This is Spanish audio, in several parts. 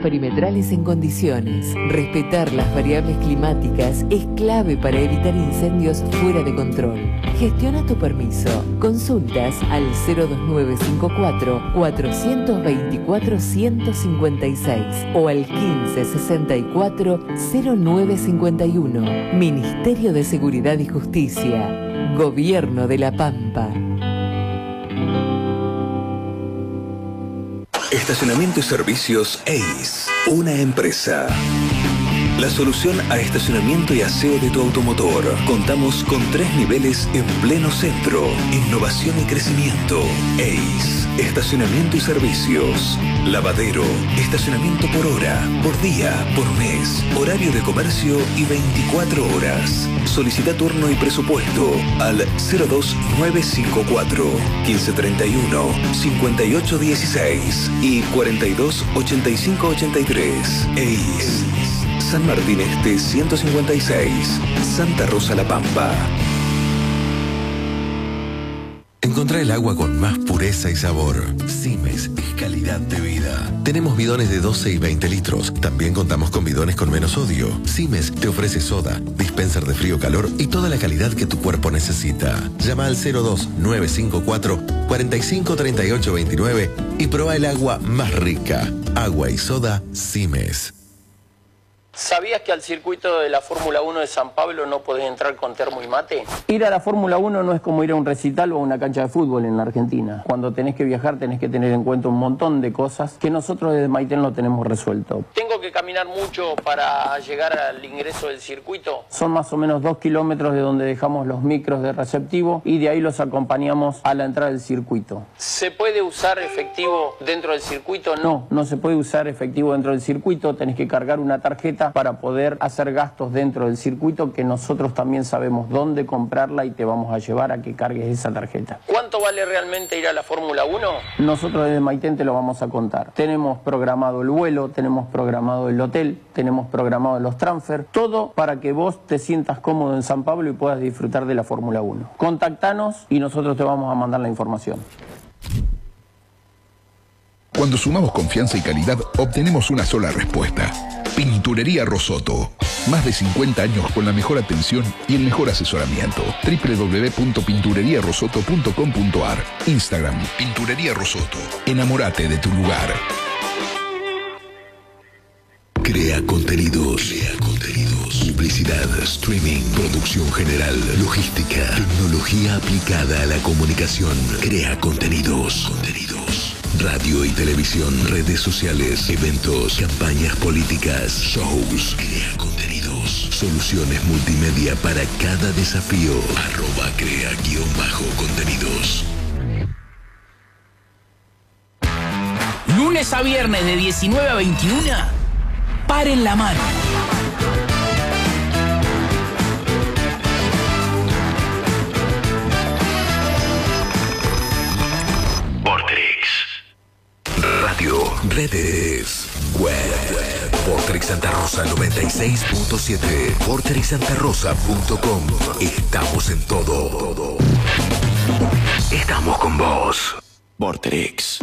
perimetrales en condiciones. Respetar las variables climáticas es clave para evitar incendios fuera de control. Gestiona tu permiso. Consultas al 02954 424 156 o al 1564 0951. Ministerio de Seguridad y Justicia. Gobierno de La Pampa. Estacionamiento y Servicios EIS, una empresa. La solución a estacionamiento y aseo de tu automotor. Contamos con 3 niveles en pleno centro. Innovación y crecimiento. EIS, estacionamiento y servicios. Lavadero, estacionamiento por hora, por día, por mes. Horario de comercio y 24 horas. Solicita turno y presupuesto al 02954 1531 5816 y 428583. EIS. San Martín Este 156, Santa Rosa La Pampa. Encontrá el agua con más pureza y sabor. Simes es calidad de vida. Tenemos bidones de 12 y 20 litros. También contamos con bidones con menos sodio. Simes te ofrece soda, dispenser de frío-calor y toda la calidad que tu cuerpo necesita. Llama al 02954 453829 y prueba el agua más rica. Agua y soda Simes. ¿Sabías que al circuito de la Fórmula 1 de San Pablo no podés entrar con termo y mate? Ir a la Fórmula 1 no es como ir a un recital o a una cancha de fútbol en la Argentina. Cuando tenés que viajar tenés que tener en cuenta un montón de cosas que nosotros desde Maitén lo tenemos resuelto. ¿Tengo que caminar mucho para llegar al ingreso del circuito? Son más o menos 2 kilómetros de donde dejamos los micros de receptivo y de ahí los acompañamos a la entrada del circuito. ¿Se puede usar efectivo dentro del circuito? No, no se puede usar efectivo dentro del circuito. Tenés que cargar una tarjeta para poder hacer gastos dentro del circuito, que nosotros también sabemos dónde comprarla y te vamos a llevar a que cargues esa tarjeta. ¿Cuánto vale realmente ir a la Fórmula 1? Nosotros desde Maitén te lo vamos a contar. Tenemos programado el vuelo, tenemos programado el hotel, tenemos programado los transfer, todo para que vos te sientas cómodo en San Pablo y puedas disfrutar de la Fórmula 1. Contactanos y nosotros te vamos a mandar la información. Cuando sumamos confianza y calidad, obtenemos una sola respuesta. Pinturería Rosoto. Más de 50 años con la mejor atención y el mejor asesoramiento. www.pintureriarosoto.com.ar. Instagram, Pinturería Rosoto. Enamórate de tu lugar. Crea contenidos. Publicidad, streaming, producción general, logística, tecnología aplicada a la comunicación. Crea contenidos. Radio y televisión, redes sociales, eventos, campañas políticas, shows. Crea contenidos. Soluciones multimedia para cada desafío. @crea_contenidos. Lunes a viernes de 19 a 21, paren la mano. Radio, redes, web. Vorterix Santa Rosa 96.7. VorterixSantaRosa.com. Estamos en todo. Estamos con vos. Vorterix.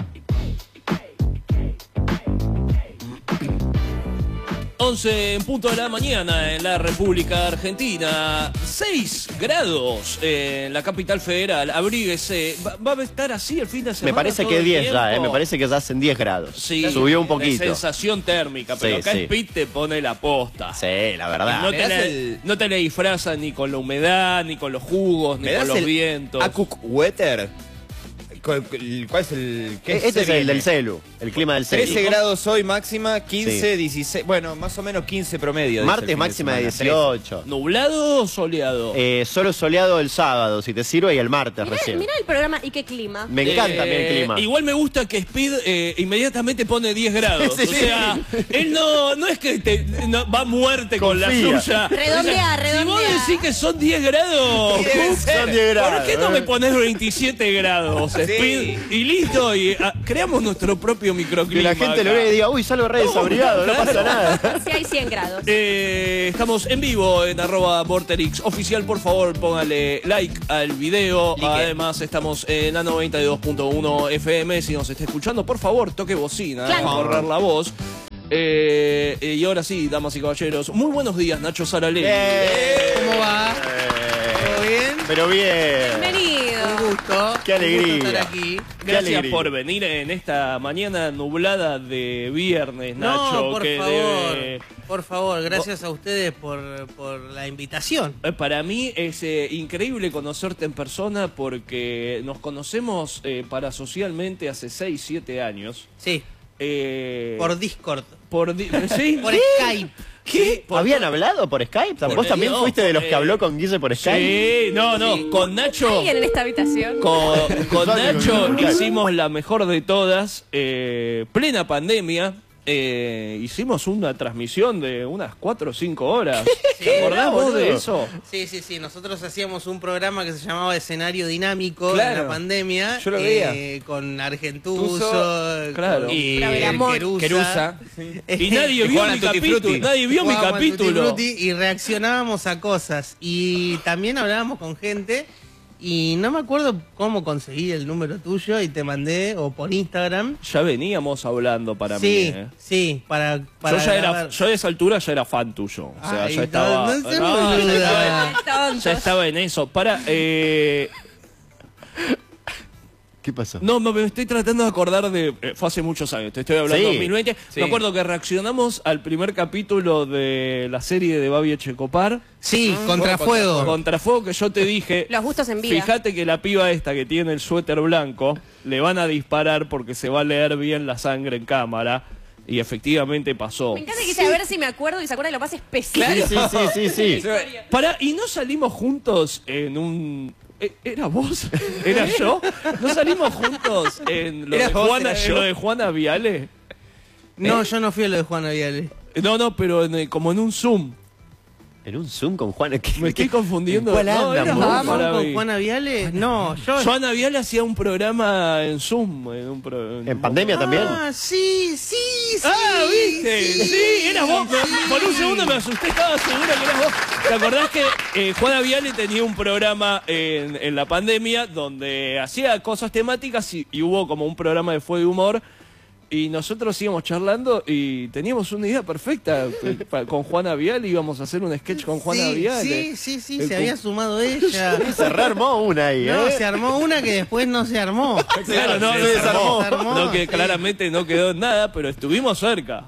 11 en punto de la mañana en la República Argentina. 6 grados en la capital federal. Abríguese. ¿Va a estar así el fin de semana? Me parece que 10 ya, me parece que ya hacen 10 grados. Sí, subió un poquito. Sensación térmica, pero sí, acá sí. Speed te pone la posta. Sí, la verdad. No te le disfrazan ni con la humedad, ni con los jugos, ni con los vientos. Acuk Weather. ¿Cuál es el...? Este es el del celu, el clima del celu. 13 grados hoy máxima, 15, Sí. 16... Bueno, más o menos 15 promedio. Martes máxima de 18. ¿Nublado o soleado? Solo soleado el sábado, si te sirve, y el martes recién. Mirá el programa y qué clima. Me encanta mi clima. Igual me gusta que Speed inmediatamente pone 10 grados. Sí, o sea, él no es que va a muerte con la suya. Redondea. Si vos decís que son 10 grados, son 10 grados. ¿por qué no me pones 27 grados, Speed? Y listo, y creamos nuestro propio microclima. Que la gente lo vea y diga, uy, salgo re desabrigado, no pasa nada. Si hay 100 grados. Estamos en vivo en @Vorterix oficial, por favor, póngale like al video. Además, estamos en la 92.1 FM. Si nos está escuchando, por favor, toque bocina, Claro. ahorrar la voz. Y ahora sí, damas y caballeros, muy buenos días, Nacho Saralegui. ¿Cómo va? ¿Todo bien? Pero bien. Bienvenido. Un gusto. Qué alegría. Un gusto estar aquí. Gracias alegría. por venir en esta mañana nublada de viernes, Nacho. No, por que favor. debe- Por favor, gracias a ustedes por la invitación. Para mí es increíble conocerte en persona porque nos conocemos parasocialmente hace 6, 7 años. Sí, Eh, por Discord. ¿Sí? Por Skype. ¿Qué? ¿Habían hablado por Skype? Por ¿Vos también Dios, fuiste de los por- que habló con Guille por Skype? Sí, no, con Nacho. ¿Alguien en esta habitación? Con Nacho Claro. hicimos la mejor de todas, plena pandemia. Hicimos una transmisión de unas 4 o 5 horas. ¿Te acordás vos de eso? Sí. Nosotros hacíamos un programa que se llamaba Escenario Dinámico Claro. en la pandemia. Yo lo veía. Con Argentuso, Tuso, claro. y Programón. Querusa. Y nadie vio jugaban mi al Tutti capítulo. Frutti. Nadie vio mi Jugábamos al Tutti capítulo. Frutti y reaccionábamos a cosas. Y también hablábamos con gente. Y no me acuerdo cómo conseguí el número tuyo y te mandé, o por Instagram. Ya veníamos hablando para Sí, mí. sí, para Yo a esa altura ya era fan tuyo. O sea, Ay, ya estaba. no seas no, boluda. ya estaba en eso. ¿Qué pasó? No, me estoy tratando de acordar de... fue hace muchos años, te estoy hablando de Sí, 2020. sí. Me acuerdo que reaccionamos al primer capítulo de la serie de Babi Echecopar. Sí, Contrafuego. Contrafuego, que yo te dije... Los gustos en vida. Fíjate que la piba esta que tiene el suéter blanco, le van a disparar porque se va a leer bien la sangre en cámara. Y efectivamente pasó. Me encanta que dice a ver si me acuerdo y se acuerda de lo más especial. Sí. ¿Y no salimos juntos en un... ¿Era vos? ¿Era yo? ¿No salimos juntos en lo, de ¿Eras vos, Juana, era en yo? lo de Juana Viale? No, yo no fui a lo de Juana Viale. No, pero como en un Zoom. En un Zoom con Juan. Me estoy confundiendo. ¿Cuál No, anda, era amor? vos ¿Vamos para con mí. Juana Viale? No, yo... Juana Viale hacía un programa en Zoom. ¿En pandemia también? Ah, sí. Ah, ¿viste? sí. Sí, eras vos. Por un segundo me asusté, estaba segura que eras vos. ¿Te acordás que Juana Viale tenía un programa en la pandemia donde hacía cosas temáticas y hubo como un programa de Fue de Humor? Y nosotros íbamos charlando y teníamos una idea perfecta con Juana Viale, íbamos a hacer un sketch con Juana Viale. Sí, se había sumado ella. Se rearmó una ahí, ¿eh? No, se armó una que después no se armó. Claro, no, Se no se desarmó. armó. No, que sí. claramente no quedó en nada, pero estuvimos cerca.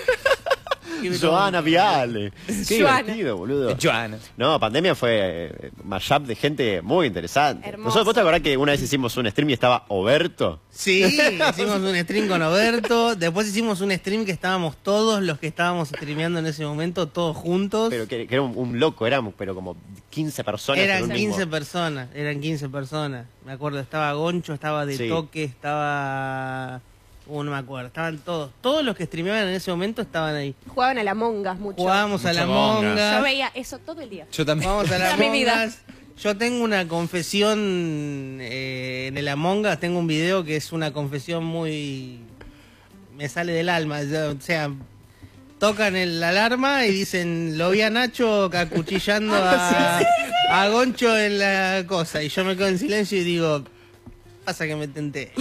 Joana Viale. Qué Joana. divertido, boludo. Joana. No, pandemia fue mashup de gente muy interesante. Hermoso. Nosotros, ¿vos te acordás que una vez hicimos un stream y estaba Oberto? Sí, hicimos un stream con Oberto. Después hicimos un stream que estábamos todos los que estábamos streameando en ese momento, todos juntos. Pero que era un loco, éramos, pero como 15 personas. en Eran un 15 mismo. personas. Me acuerdo, estaba Goncho, estaba De Sí. Toque, estaba... no me acuerdo, estaban todos. Todos los que streameaban en ese momento estaban ahí. Jugaban a la mongas mucho. Jugábamos a la Mucha monga. monga. Yo veía eso todo el día. Yo también. Vamos a Era las mi vida. mongas. Yo tengo una confesión en el Among Us, tengo un video que es una confesión muy... me sale del alma, o sea, tocan la alarma y dicen, lo vi a Nacho acuchillando a Goncho en la cosa, y yo me quedo en silencio y digo, pasa que me tenté.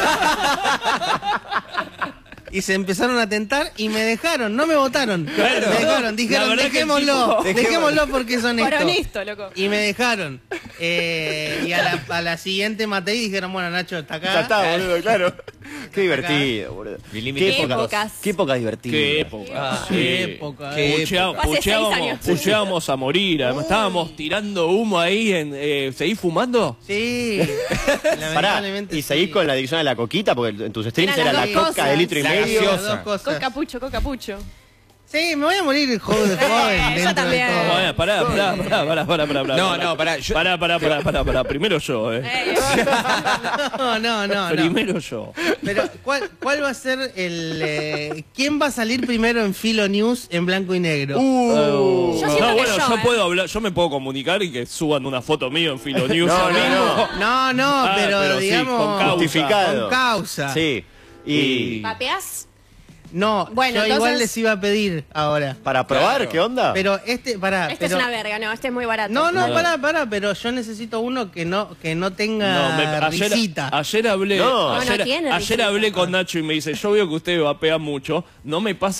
Y se empezaron a tentar y me dejaron, no me votaron. Claro. Me dejaron, La dijeron, verdad que el dejémoslo, tipo- dejémoslo porque es honesto. Por honesto, loco. Y me dejaron. Y a la siguiente maté y dijeron, bueno, Nacho, está acá. Ya está, boludo, claro. Qué divertido, boludo. Mi límite. Qué épocas. Qué época divertida. Qué época. Ah, Sí. Qué época. Qué Hace 6 años. Pucheábamos a morir. Además, estábamos tirando humo ahí. ¿Seguís fumando? Sí. Pará, Lamentablemente y seguís sí. con la adicción a la coquita, porque en tus streams Eran era las la dos coca cosas. de litro y La medio. gaseosa. Las dos cosas. Coca pucho. Sí, me voy a morir joven, yo dentro de también. todo. Bueno, pará. No, pará, yo- Pará. Primero yo, No. Primero yo. Pero, ¿cuál va a ser el... ¿quién va a salir primero en Filo News en blanco y negro? Yo siento No, que bueno, yo, yo puedo hablar, yo me puedo comunicar y que suban una foto mío en Filo News. No, ahora mismo. No, Ah, pero sí, digamos... con causa. Justificado. Con causa. Sí. Y ¿Papeás? No, Bueno, yo igual entonces- les iba a pedir ahora. para probar, Claro. ¿qué onda? Pero pará, Este pero... es una verga, no, este es muy barato. No, No. pará, pero yo necesito uno que no tenga ayer, risita. ayer hablé, No. ayer, No tiene ayer risita. hablé con Nacho y me dice, yo veo que usted vapea mucho, no me pasa